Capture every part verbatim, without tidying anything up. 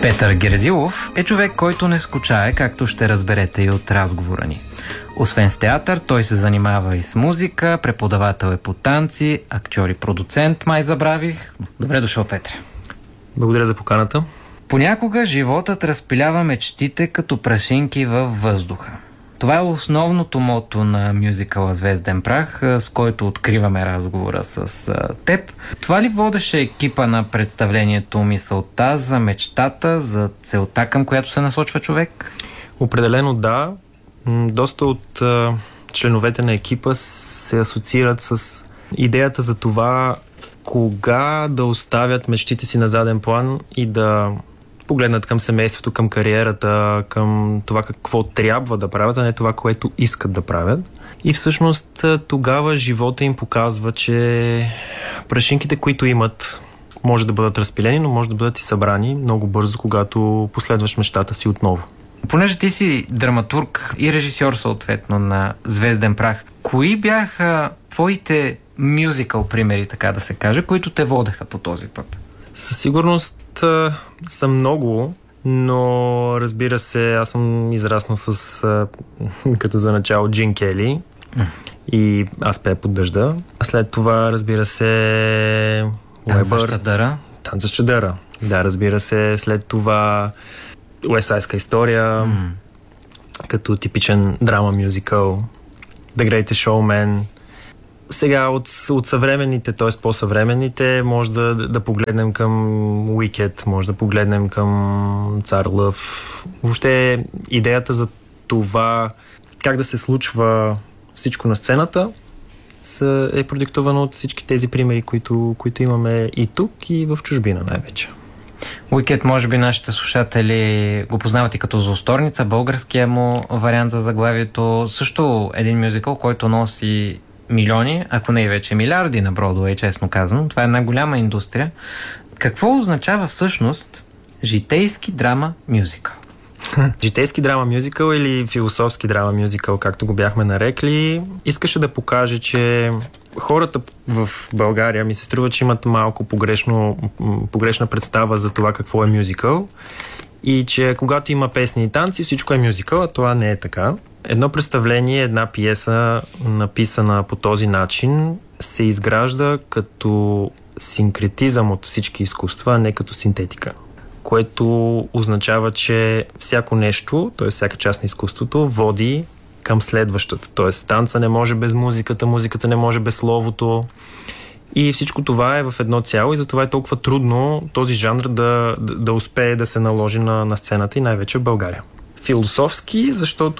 Петър Герзилов е човек, който не скучае, както ще разберете и от разговора ни. Освен с театър, той се занимава и с музика, преподавател е по танци, актьор и продуцент, май забравих. Добре дошъл, Петре. Благодаря за поканата. Понякога животът разпилява мечтите като прашинки във въздуха. Това е основното мото на мюзикъла "Звезден прах", с който откриваме разговора с теб. Това ли водеше екипа на представлението, мисълта за мечтата, за целта, към която се насочва човек? Определено да. Доста от а, членовете на екипа се асоциират с идеята за това кога да оставят мечтите си на заден план и да погледнат към семейството, към кариерата, към това какво трябва да правят, а не това, което искат да правят. И всъщност тогава живота им показва, че прашинките, които имат, може да бъдат разпилени, но може да бъдат и събрани много бързо, когато последваш мечтата си отново. Понеже ти си драматург и режисьор съответно на "Звезден прах", кои бяха твоите мюзикъл примери, така да се каже, които те водеха по този път? Със сигурност са много, но разбира се, аз съм израснал с като за начало Джин Кели и Аз пея под дъжда. След това, разбира се, Танца с чадъра. Танца с чадъра. Да, разбира се, след това Уестсайдска история, mm. като типичен драма мюзикъл, The Greatest Showman. Сега от, от съвременните, т.е. по-съвременните, може да, да погледнем към Wicked, може да погледнем към Цар Лъв. Въобще идеята за това как да се случва всичко на сцената е продиктовано от всички тези примери, които, които имаме и тук, и в чужбина най-вече. Wicked, може би нашите слушатели го познават и като "Злосторница", българския му вариант за заглавието. Също един мюзикъл, който носи милиони, ако не и вече милиарди на Бродуей, честно казано. Това е една голяма индустрия. Какво означава всъщност житейски драма мюзикъл? Житейски драма мюзикъл или философски драма мюзикъл, както го бяхме нарекли, искаше да покаже, че хората в България ми се струва, че имат малко погрешно, погрешна представа за това какво е мюзикъл и че когато има песни и танци, всичко е мюзикъл, а това не е така. Едно представление, една пиеса, написана по този начин, се изгражда като синкретизъм от всички изкуства, а не като синтетика. Което означава, че всяко нещо, т.е. всяка част на изкуството, води към следващата. Т.е. танца не може без музиката, музиката не може без словото. И всичко това е в едно цяло и затова е толкова трудно този жанр да, да, да успее да се наложи на, на сцената и най-вече в България. Философски, защото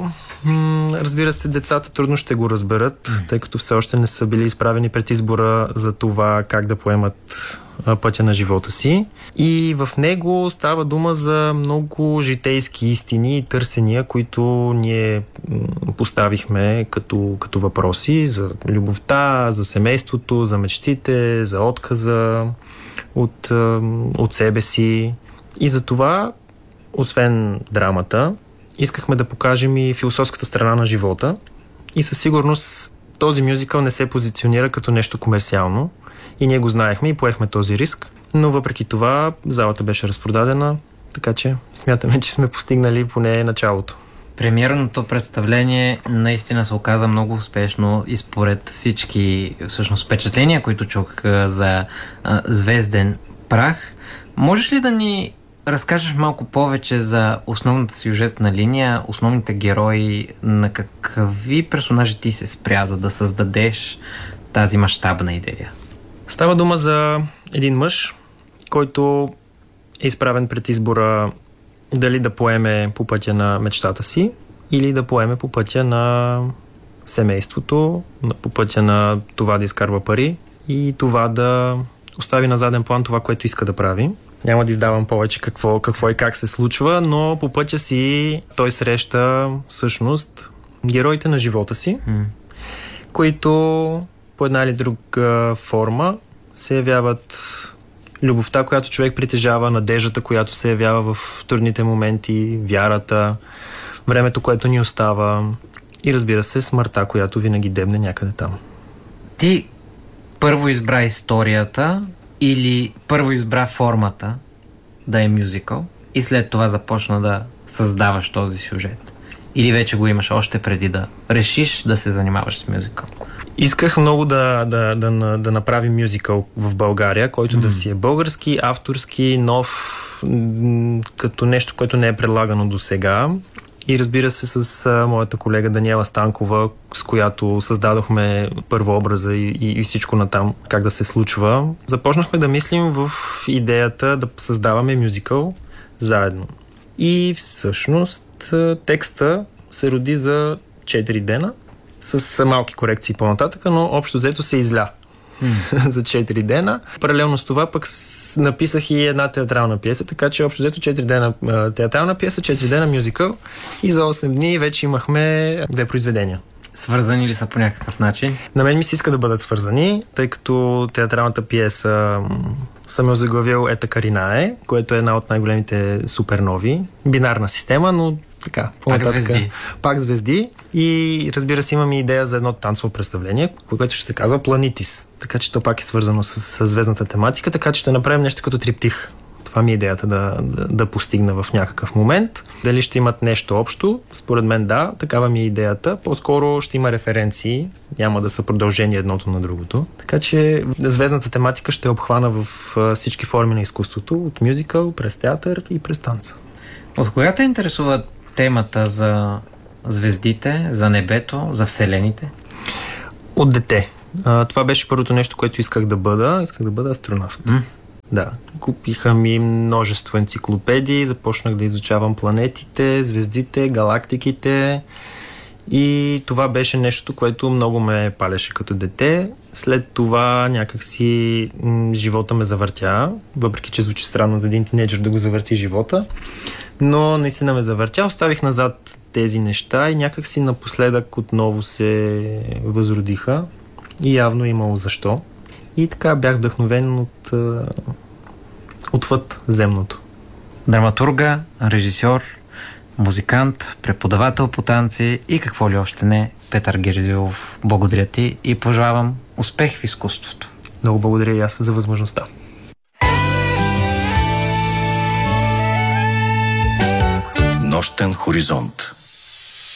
м- разбира се, децата трудно ще го разберат, mm. тъй като все още не са били изправени пред избора за това как да поемат а, пътя на живота си. И в него става дума за много житейски истини и търсения, които ние м- поставихме като, като въпроси за любовта, за семейството, за мечтите, за отказа от, а, от себе си. И за това, освен драмата, искахме да покажем и философската страна на живота и със сигурност този мюзикъл не се позиционира като нещо комерциално и ние го знаехме и поехме този риск, но въпреки това залата беше разпродадена, така че смятаме, че сме постигнали поне началото. Премиерното представление наистина се оказа много успешно и според всички всъщност впечатления, които чух за а, "Звезден прах". Можеш ли да ни разкажеш малко повече за основната сюжетна линия, основните герои, на какви персонажи ти се спря, за да създадеш тази мащабна идея? Става дума за един мъж, който е изправен пред избора дали да поеме по пътя на мечтата си или да поеме по пътя на семейството, по пътя на това да изкарва пари и това да остави на заден план това, което иска да прави. Няма да издавам повече какво, какво и как се случва, но по пътя си той среща всъщност героите на живота си, mm. които по една или друга форма се явяват любовта, която човек притежава, надеждата, която се явява в трудните моменти, вярата, времето, което ни остава и разбира се смъртта, която винаги дебне някъде там. Ти първо избра историята или първо избра формата да е мюзикъл и след това започна да създаваш този сюжет? Или вече го имаш още преди да решиш да се занимаваш с мюзикъл? Исках много да, да, да, да направим мюзикъл в България, който mm. да си е български, авторски, нов, като нещо, което не е предлагано до сега. И разбира се, с а, моята колега Даниела Станкова, с която създадохме първообраза и, и, и всичко натам, как да се случва. Започнахме да мислим в идеята да създаваме мюзикъл заедно. И всъщност текста се роди за четири дена, с малки корекции по-нататък, но общо взето се изля mm. за четири дена. Паралелно с това пък написах и една театрална пиеса, така че общо взето четири дена театрална пиеса, четири дена мюзикъл и за осем дни вече имахме две произведения. Свързани ли са по някакъв начин? На мен ми се иска да бъдат свързани, тъй като театралната пиеса съм я заглавил Ета Каринае, което е една от най-големите супернови. Бинарна система, но така, пак звезди. Пак звезди. И разбира се, имам и идея за едно танцово представление, което ще се казва Планитис. Така че то пак е свързано с, с звездната тематика, така че ще направим нещо като триптих. Това ми е идеята да, да, да постигна в някакъв момент. Дали ще имат нещо общо? Според мен да, такава ми е идеята. По-скоро ще има референции, няма да са продължение едното на другото. Така че звездната тематика ще обхвана в всички форми на изкуството, от мюзикъл, през театър и през танца. От кога те интересува темата за звездите, за небето, за вселените? От дете. А, това беше първото нещо, което исках да бъда. Исках да бъда астронавт. Mm. Да. Купиха ми множество енциклопедии, започнах да изучавам планетите, звездите, галактиките и това беше нещо, което много ме палеше като дете. След това някакси м- живота ме завъртя, въпреки че звучи странно за един тинейджър да го завърти живота, но наистина ме завъртя, оставих назад тези неща и някакси напоследък отново се възродиха и явно имало защо. И така бях вдъхновен от отвъд земното. Драматурга, режисьор, музикант, преподавател по танци и какво ли още не, Петър Герзилов. Благодаря ти и пожелавам успех в изкуството. Много благодаря и аз за възможността. Нощен хоризонт.